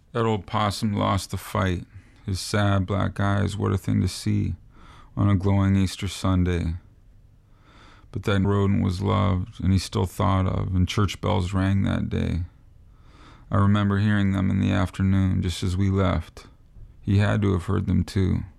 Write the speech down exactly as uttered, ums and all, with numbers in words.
That old possum lost the fight. His sad black eyes, what a thing to see on a glowing Easter Sunday. But that rodent was loved, and he still thought of, and church bells rang that day. I remember hearing them in the afternoon, just as we left. He had to have heard them too.